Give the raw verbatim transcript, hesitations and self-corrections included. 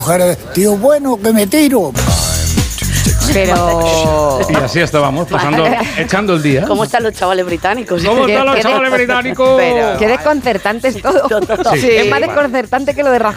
mujeres, tío bueno, que me tiro. Pero... Y así estábamos, pasando, echando el día. ¿Cómo están los chavales británicos? ¿Cómo están los ¿Qué- chavales qué- británicos? Qué desconcertante es todo. Sí. Es más desconcertante que lo de Rajoy.